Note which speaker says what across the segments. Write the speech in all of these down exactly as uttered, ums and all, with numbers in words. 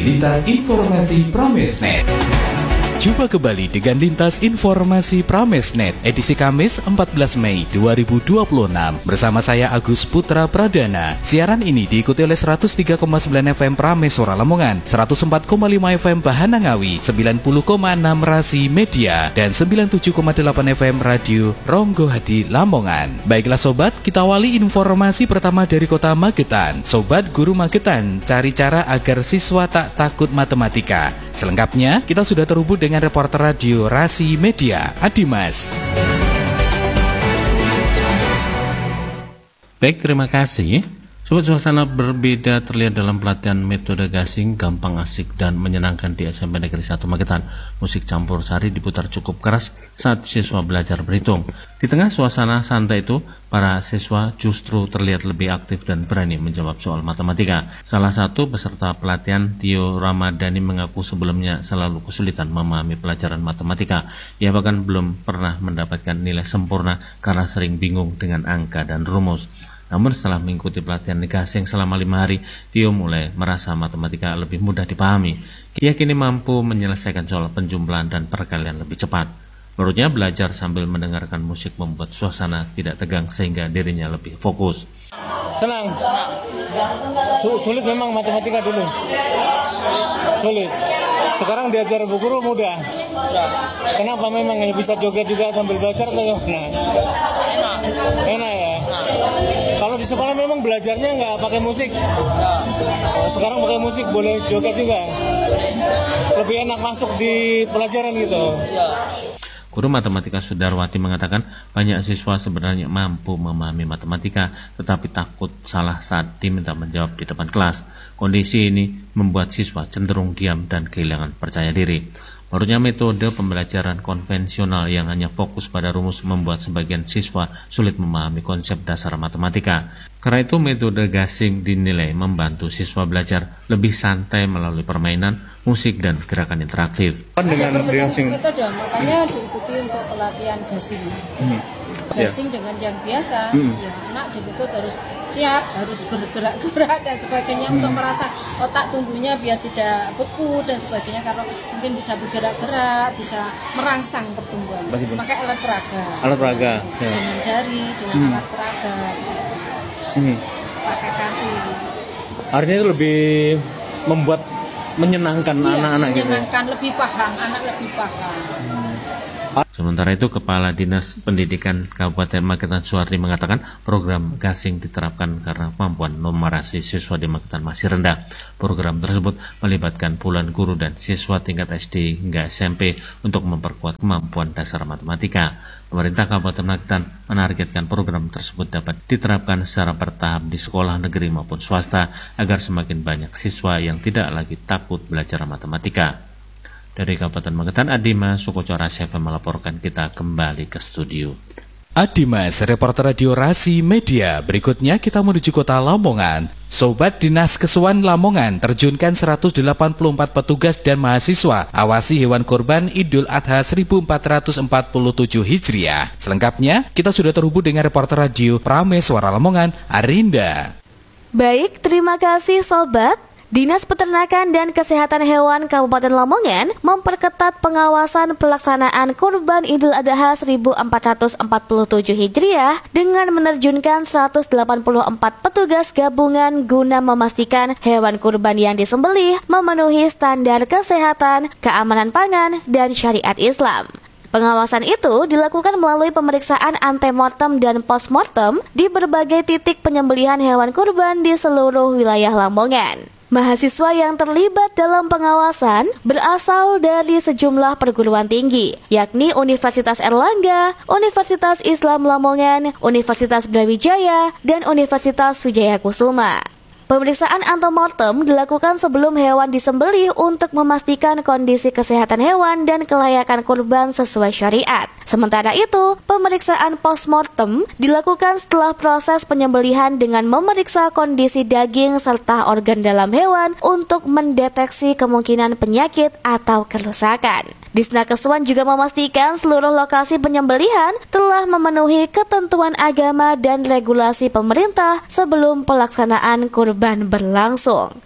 Speaker 1: Lintas Informasi Pramesnet. Jumpa kembali dengan Lintas Informasi Pramesnet edisi Kamis empat belas Mei dua ribu dua puluh enam bersama saya Agus Putra Pradana. Siaran ini diikuti oleh seratus tiga koma sembilan F M Prameswara Lamongan, seratus empat koma lima F M Bahana Ngawi, sembilan puluh koma enam Rasi Media, dan sembilan puluh tujuh koma delapan F M Radio Ronggo Hadi Lamongan. Baiklah sobat, kita awali informasi pertama dari kota Magetan. Sobat Guru Magetan, cari cara agar siswa tak takut matematika. Selengkapnya, kita sudah terhubung dengan reporter radio Rasi Media, Adimas.
Speaker 2: Baik, terima kasih. Sobat, suasana berbeda terlihat dalam pelatihan metode gasing gampang, asik, dan menyenangkan di S M P Negeri satu Magetan. Musik campur sari diputar cukup keras saat siswa belajar berhitung. Di tengah suasana santai itu, para siswa justru terlihat lebih aktif dan berani menjawab soal matematika. Salah satu peserta pelatihan, Tio Ramadhani, mengaku sebelumnya selalu kesulitan memahami pelajaran matematika. Ia bahkan belum pernah mendapatkan nilai sempurna karena sering bingung dengan angka dan rumus. Namun setelah mengikuti pelatihan gasing selama lima hari, Tio mulai merasa matematika lebih mudah dipahami. Ia kini mampu menyelesaikan soal penjumlahan dan perkalian lebih cepat. Menurutnya, belajar sambil mendengarkan musik membuat suasana tidak tegang sehingga dirinya lebih fokus.
Speaker 3: Senang, senang. Sulit memang matematika dulu. Sulit. Sekarang diajar Bu Guru mudah. Kenapa memang hanya bisa joget juga sambil belajar atau gimana? Enak. Enak ya. Kalau di sekolah memang belajarnya nggak pakai musik. Sekarang pakai musik, boleh joget juga. Lebih enak masuk di pelajaran gitu.
Speaker 2: Guru Matematika Sudarwati mengatakan banyak siswa sebenarnya mampu memahami matematika, tetapi takut salah saat diminta menjawab di depan kelas. Kondisi ini membuat siswa cenderung diam dan kehilangan percaya diri. Menurutnya, metode pembelajaran konvensional yang hanya fokus pada rumus membuat sebagian siswa sulit memahami konsep dasar matematika. Karena itu, metode gasing dinilai membantu siswa belajar lebih santai melalui permainan, musik, dan gerakan interaktif.
Speaker 3: Dengan gasing,
Speaker 4: metode makanya diikuti untuk pelatihan gasing. Hmm. Gasing yeah. Dengan yang biasa, hmm. ya anak dituntut harus siap, harus bergerak-gerak dan sebagainya, hmm. untuk merasa otak tumbuhnya biar tidak beku dan sebagainya. Kalau mungkin bisa bergerak-gerak, bisa merangsang pertumbuhan. Pakai alat peraga.
Speaker 3: Alat peraga. Ya.
Speaker 4: Dengan jari, dengan hmm. alat peraga.
Speaker 3: Hmm.
Speaker 4: Pakai kaki.
Speaker 3: Artinya itu lebih membuat menyenangkan
Speaker 4: iya,
Speaker 3: anak-anak gitu.
Speaker 4: Menyenangkan, lebih paham, anak lebih paham. Hmm.
Speaker 2: Sementara itu, Kepala Dinas Pendidikan Kabupaten Magetan Suhardi mengatakan program gasing diterapkan karena kemampuan numerasi siswa di Magetan masih rendah. Program tersebut melibatkan puluhan guru dan siswa tingkat S D hingga S M P untuk memperkuat kemampuan dasar matematika. Pemerintah Kabupaten Magetan menargetkan program tersebut dapat diterapkan secara bertahap di sekolah negeri maupun swasta agar semakin banyak siswa yang tidak lagi takut belajar matematika. Dari Kabupaten Magetan, Adimas Sukoco Rasi F M melaporkan. Kita kembali ke studio.
Speaker 1: Adimas, reporter radio Rasi Media. Berikutnya kita menuju kota Lamongan. Sobat, Dinas Kesuan Lamongan terjunkan seratus delapan puluh empat petugas dan mahasiswa awasi hewan kurban Idul Adha seribu empat ratus empat puluh tujuh Hijriah. Selengkapnya, kita sudah terhubung dengan reporter radio Prameswara Lamongan, Arinda.
Speaker 5: Baik, terima kasih sobat. Dinas Peternakan dan Kesehatan Hewan Kabupaten Lamongan memperketat pengawasan pelaksanaan Kurban Idul Adha seribu empat ratus empat puluh tujuh Hijriah dengan menerjunkan seratus delapan puluh empat petugas gabungan guna memastikan hewan kurban yang disembelih memenuhi standar kesehatan, keamanan pangan, dan syariat Islam. Pengawasan itu dilakukan melalui pemeriksaan antemortem dan postmortem di berbagai titik penyembelihan hewan kurban di seluruh wilayah Lamongan. Mahasiswa yang terlibat dalam pengawasan berasal dari sejumlah perguruan tinggi, yakni Universitas Erlangga, Universitas Islam Lamongan, Universitas Brawijaya, dan Universitas Wijaya Kusuma. Pemeriksaan antemortem dilakukan sebelum hewan disembelih untuk memastikan kondisi kesehatan hewan dan kelayakan kurban sesuai syariat. Sementara itu, pemeriksaan postmortem dilakukan setelah proses penyembelihan dengan memeriksa kondisi daging serta organ dalam hewan untuk mendeteksi kemungkinan penyakit atau kerusakan. Disnakesuan juga memastikan seluruh lokasi penyembelihan telah memenuhi ketentuan agama dan regulasi pemerintah sebelum pelaksanaan kurban berlangsung.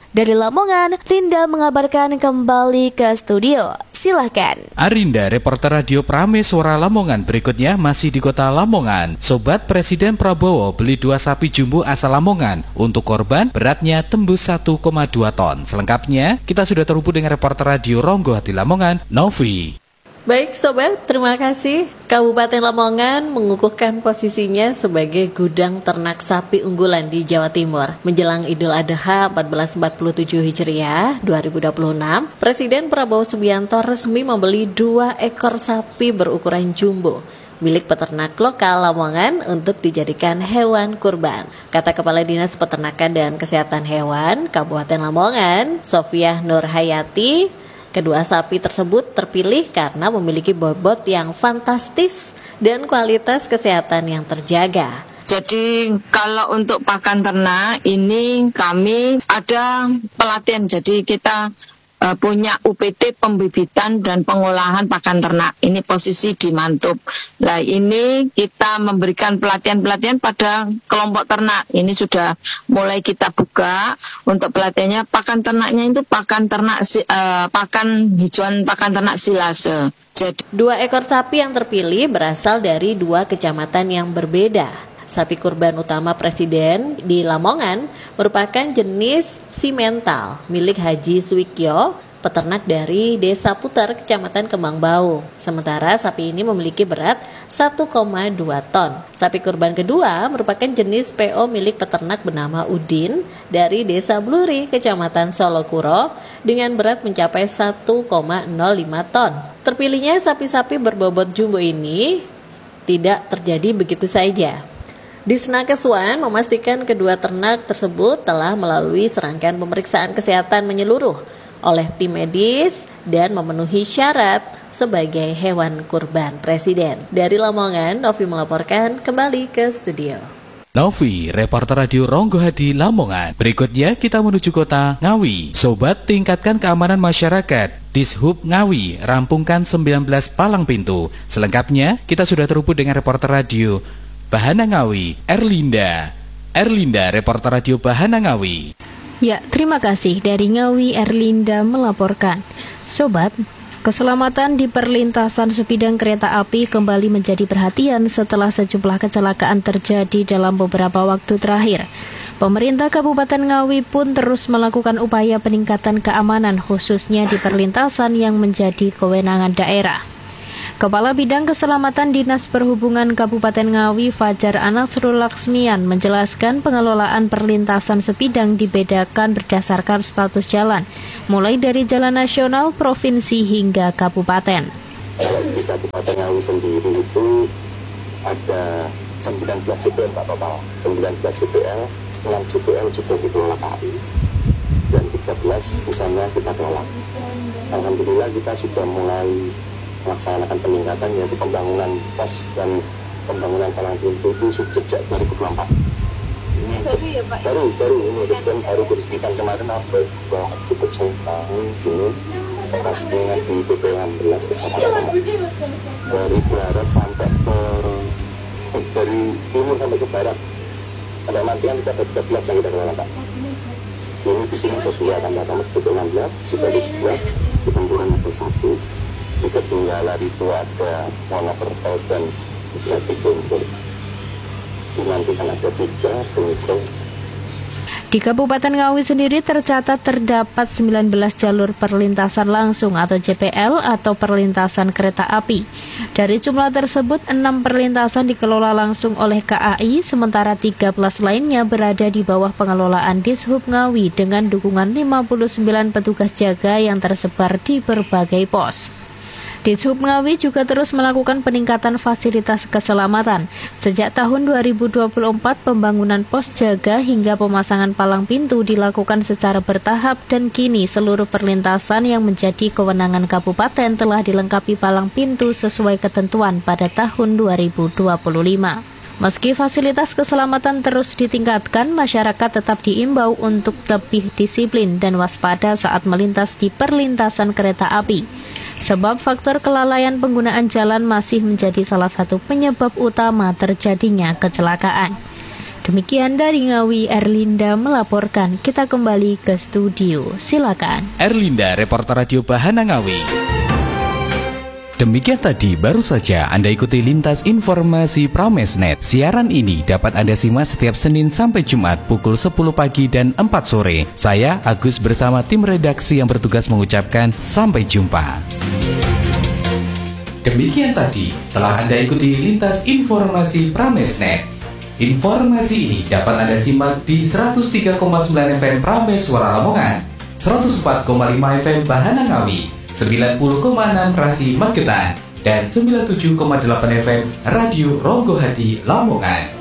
Speaker 5: Dari Lamongan, Linda mengabarkan kembali ke studio. Silahkan.
Speaker 1: Arinda, reporter radio Prameswara Lamongan berikutnya masih di kota Lamongan. Sobat, Presiden Prabowo beli dua sapi jumbo asal Lamongan. Untuk korban beratnya tembus satu koma dua ton. Selengkapnya kita sudah terhubung dengan reporter radio Ronggo Hati Lamongan, Novi.
Speaker 6: Baik sobat, terima kasih. Kabupaten Lamongan mengukuhkan posisinya sebagai gudang ternak sapi unggulan di Jawa Timur. Menjelang Idul Adha seribu empat ratus empat puluh tujuh Hijriah dua ribu dua puluh enam, Presiden Prabowo Subianto resmi membeli dua ekor sapi berukuran jumbo milik peternak lokal Lamongan untuk dijadikan hewan kurban. Kata Kepala Dinas Peternakan dan Kesehatan Hewan Kabupaten Lamongan, Sofiah Nurhayati, kedua sapi tersebut terpilih karena memiliki bobot yang fantastis dan kualitas kesehatan yang terjaga.
Speaker 7: Jadi kalau untuk pakan ternak ini kami ada pelatihan, jadi kita uh, punya U P T pembibitan dan pengolahan pakan ternak. Ini posisi di Mantub. Nah ini kita memberikan pelatihan-pelatihan pada kelompok ternak. Ini sudah mulai kita buka untuk pelatihannya. Pakan ternaknya itu pakan ternak uh, pakan hijauan pakan ternak silase. Jadi
Speaker 6: dua ekor sapi yang terpilih berasal dari dua kecamatan yang berbeda. Sapi kurban utama Presiden di Lamongan merupakan jenis simental milik Haji Suwikyo, peternak dari Desa Puter, Kecamatan Kembangbau. Sementara sapi ini memiliki berat satu koma dua ton. Sapi kurban kedua merupakan jenis P O milik peternak bernama Udin dari Desa Bluri, Kecamatan Solokuro dengan berat mencapai satu koma nol lima ton. Terpilihnya sapi-sapi berbobot jumbo ini tidak terjadi begitu saja. Disnakeswan memastikan kedua ternak tersebut telah melalui serangkaian pemeriksaan kesehatan menyeluruh oleh tim medis dan memenuhi syarat sebagai hewan kurban Presiden. Dari Lamongan, Novi melaporkan, kembali ke studio.
Speaker 1: Novi, reporter radio Ronggo Hadi Lamongan. Berikutnya kita menuju kota Ngawi. Sobat, tingkatkan keamanan masyarakat. Dishub Ngawi, rampungkan sembilan belas palang pintu. Selengkapnya kita sudah terhubung dengan reporter radio Bahana Ngawi, Erlinda. Erlinda, reporter radio Bahana Ngawi.
Speaker 8: Ya, terima kasih. Dari Ngawi, Erlinda melaporkan. Sobat, keselamatan di perlintasan sebidang kereta api kembali menjadi perhatian setelah sejumlah kecelakaan terjadi dalam beberapa waktu terakhir. Pemerintah Kabupaten Ngawi pun terus melakukan upaya peningkatan keamanan khususnya di perlintasan yang menjadi kewenangan daerah. Kepala Bidang Keselamatan Dinas Perhubungan Kabupaten Ngawi, Fajar Anasrul Laksmian, menjelaskan pengelolaan perlintasan sebidang dibedakan berdasarkan status jalan, mulai dari jalan nasional, provinsi, hingga kabupaten.
Speaker 9: Di Kabupaten Ngawi sendiri itu ada sembilan belas C P L total, sembilan belas C P L, enam C P L sudah dikelola K A I, dan tiga belas di sana kita kelola. Alhamdulillah kita sudah mulai melaksanakan peningkatan, yaitu pembangunan pos dan pembangunan palang pintu itu sejak dua ribu dua puluh empat. Ini baru ya Pak? Baru, baru ini dan baru diresmikan kemarin apa bahwa cukup tahun sini pastinya di C P enam belas kecamatan dari barat sampai ke eh, dari timur sampai ke barat sampai Mantian kita ada tiga belas yang kita kelola Pak. Ini di sini ada dua tambah tambah C P enam belas, C P tujuh belas, di Tempuran ada satu. Di ketinggalan itu ada Monokerto dan Jati Guntur. Nanti kan ada tiga Guntur.
Speaker 8: Di Kabupaten Ngawi sendiri tercatat terdapat sembilan belas jalur perlintasan langsung atau J P L atau perlintasan kereta api. Dari jumlah tersebut, enam perlintasan dikelola langsung oleh K A I, sementara tiga belas lainnya berada di bawah pengelolaan Dishub Ngawi dengan dukungan lima puluh sembilan petugas jaga yang tersebar di berbagai pos. Dishub Ngawi juga terus melakukan peningkatan fasilitas keselamatan. Sejak tahun dua ribu dua puluh empat, pembangunan pos jaga hingga pemasangan palang pintu dilakukan secara bertahap dan kini seluruh perlintasan yang menjadi kewenangan kabupaten telah dilengkapi palang pintu sesuai ketentuan pada tahun dua ribu dua puluh lima. Meski fasilitas keselamatan terus ditingkatkan, masyarakat tetap diimbau untuk lebih disiplin dan waspada saat melintas di perlintasan kereta api. Sebab faktor kelalaian penggunaan jalan masih menjadi salah satu penyebab utama terjadinya kecelakaan. Demikian dari Ngawi, Erlinda melaporkan. Kita kembali ke studio. Silakan.
Speaker 1: Erlinda, reporter Radio Bahana Ngawi. Demikian tadi baru saja Anda ikuti lintas informasi Pramesnet. Siaran ini dapat Anda simak setiap Senin sampai Jumat pukul sepuluh pagi dan empat sore. Saya Agus bersama tim redaksi yang bertugas mengucapkan sampai jumpa. Demikian tadi telah Anda ikuti lintas informasi Pramesnet. Informasi ini dapat Anda simak di seratus tiga koma sembilan F M Prames Suara Lamongan, seratus empat koma lima F M Bahana Ngawi, sembilan puluh koma enam Rasi Magetan, dan sembilan puluh tujuh koma delapan F M Radio Ronggo Hati Lamongan.